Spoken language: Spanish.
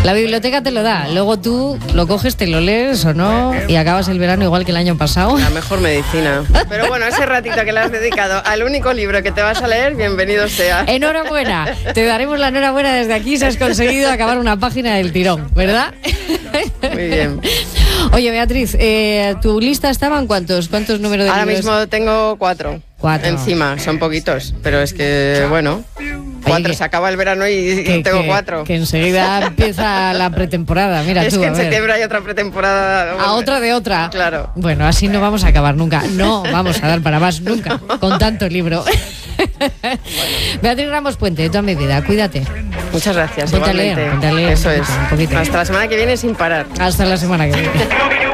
La biblioteca te lo da, luego tú lo coges, te lo lees o no y acabas el verano igual que el año pasado. La mejor medicina. Pero bueno, ese ratito que le has dedicado al único libro que te vas a leer, bienvenido sea. Enhorabuena, te daremos la enhorabuena desde aquí si has conseguido acabar una página del tirón, ¿verdad? Muy bien. Oye, Beatriz, ¿tu lista estaban cuántos números de Ahora libros? mismo tengo 4. 4. Encima, son poquitos, pero es que, bueno, 4, se acaba el verano y tengo 4. Que enseguida empieza la pretemporada, mira es tú, que a en ver. septiembre hay otra pretemporada. A otra de otra. Claro. Bueno, así no vamos a acabar nunca. No vamos a dar para más nunca, con tanto libro. Beatriz Ramos Puente, de toda mi vida, cuídate. Muchas gracias, Ponte a igualmente. leer, Eso un es. poquito. Hasta la semana que viene sin parar. Hasta la semana que viene.